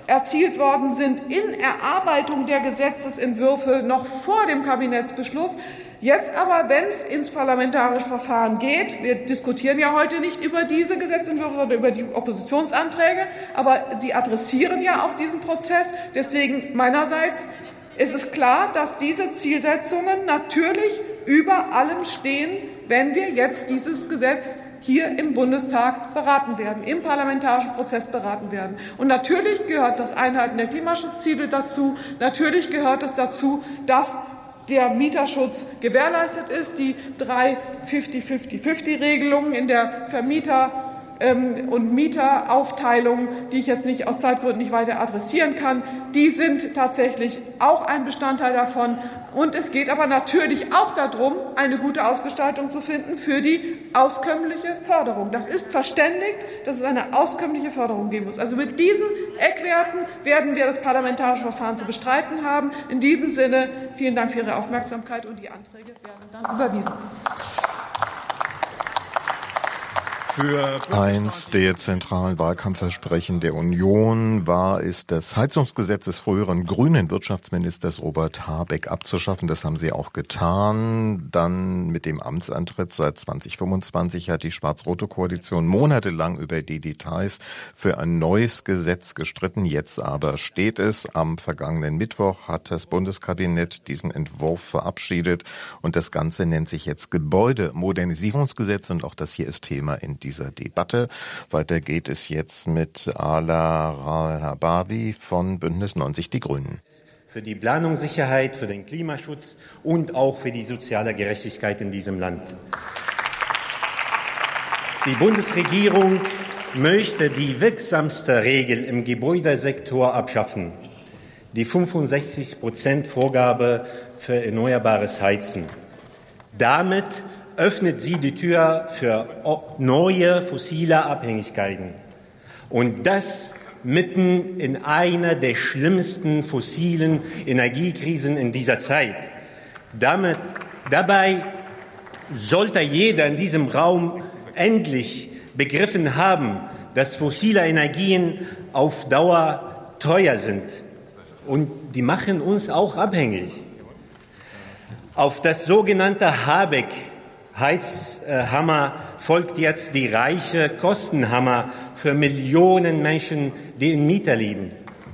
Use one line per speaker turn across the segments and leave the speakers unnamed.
erzielt worden sind in Erarbeitung der Gesetzesentwürfe noch vor dem Kabinettsbeschluss. Jetzt aber, wenn es ins parlamentarische Verfahren geht, wir diskutieren ja heute nicht über diese Gesetzentwürfe, sondern über die Oppositionsanträge, aber sie adressieren ja auch diesen Prozess. Deswegen meinerseits ist es klar, dass diese Zielsetzungen natürlich über allem stehen, wenn wir jetzt dieses Gesetz hier im Bundestag beraten werden, im parlamentarischen Prozess beraten werden. Und natürlich gehört das Einhalten der Klimaschutzziele dazu. Natürlich gehört es dazu, dass der Mieterschutz gewährleistet ist. Die 3 50-50-50-Regelungen in der Vermieter- und Mieteraufteilung, die ich jetzt nicht aus Zeitgründen nicht weiter adressieren kann, die sind tatsächlich auch ein Bestandteil davon. Und es geht aber natürlich auch darum, eine gute Ausgestaltung zu finden für die auskömmliche Förderung. Das ist verständigt, dass es eine auskömmliche Förderung geben muss. Also mit diesen Eckwerten werden wir das parlamentarische Verfahren zu bestreiten haben. In diesem Sinne vielen Dank für Ihre Aufmerksamkeit, und die Anträge werden dann überwiesen.
Eins der zentralen Wahlkampfversprechen der Union war es, das Heizungsgesetz des früheren grünen Wirtschaftsministers Robert Habeck abzuschaffen. Das haben sie auch getan. Dann mit dem Amtsantritt seit 2025 hat die schwarz-rote Koalition monatelang über die Details für ein neues Gesetz gestritten. Jetzt aber steht es. Am vergangenen Mittwoch hat das Bundeskabinett diesen Entwurf verabschiedet. Und das Ganze nennt sich jetzt Gebäudemodernisierungsgesetz. Und auch das hier ist Thema in dieser Debatte. Weiter geht es jetzt mit Ala Rahabavi von Bündnis 90 Die Grünen.
Für die Planungssicherheit, für den Klimaschutz und auch für die soziale Gerechtigkeit in diesem Land. Die Bundesregierung möchte die wirksamste Regel im Gebäudesektor abschaffen, die 65% Vorgabe für erneuerbares Heizen. Damit öffnet sie die Tür für neue fossile Abhängigkeiten. Und das mitten in einer der schlimmsten fossilen Energiekrisen in dieser Zeit. Dabei sollte jeder in diesem Raum endlich begriffen haben, dass fossile Energien auf Dauer teuer sind. Und die machen uns auch abhängig. Auf das sogenannte Habeck-Heizhammer folgt jetzt die reiche Kostenhammer für Millionen Menschen, die in Mieter leben.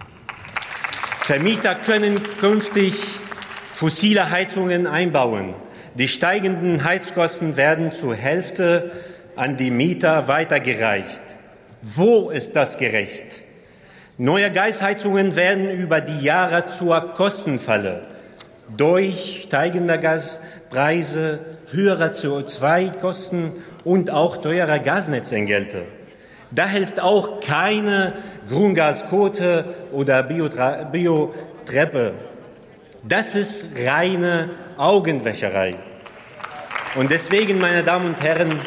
Vermieter können künftig fossile Heizungen einbauen. Die steigenden Heizkosten werden zur Hälfte an die Mieter weitergereicht. Wo ist das gerecht? Neue Gasheizungen werden über die Jahre zur Kostenfalle. Durch steigende Gaspreise, höhere CO2-Kosten und auch teure Gasnetzentgelte. Da hilft auch keine Grüngasquote oder Biotreppe. Das ist reine Augenwäscherei. Und deswegen, meine Damen und Herren,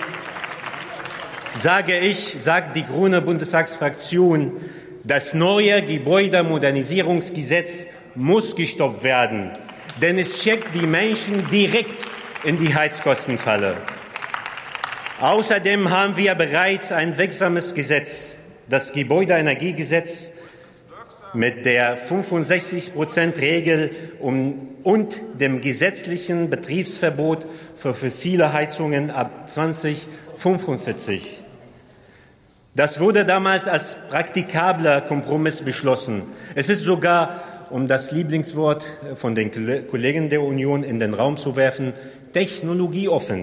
sagt die grüne Bundestagsfraktion, das neue Gebäudemodernisierungsgesetz muss gestoppt werden, denn es schickt die Menschen direkt in die Heizkostenfalle. Außerdem haben wir bereits ein wirksames Gesetz, das Gebäudeenergiegesetz mit der 65%-Regel und dem gesetzlichen Betriebsverbot für fossile Heizungen ab 2045. Das wurde damals als praktikabler Kompromiss beschlossen. Es ist sogar, um das Lieblingswort von den Kollegen der Union in den Raum zu werfen, technologieoffen.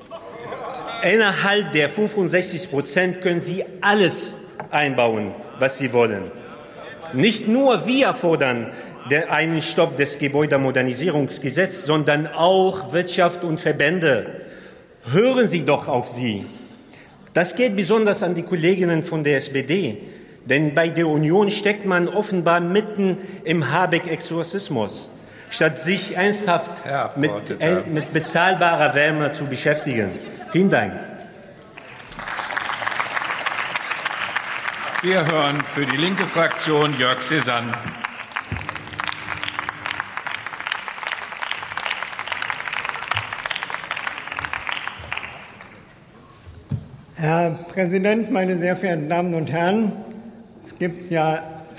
Innerhalb der 65% können Sie alles einbauen, was Sie wollen. Nicht nur wir fordern einen Stopp des Gebäudemodernisierungsgesetzes, sondern auch Wirtschaft und Verbände. Hören Sie doch auf sie. Das geht besonders an die Kolleginnen von der SPD, denn bei der Union steckt man offenbar mitten im Habeck-Exorzismus, statt sich ernsthaft mit bezahlbarer Wärme zu beschäftigen. Vielen Dank.
Wir hören für die linke Fraktion Jörg Cézanne.
Herr Präsident, meine sehr verehrten Damen und Herren! Es gibt ja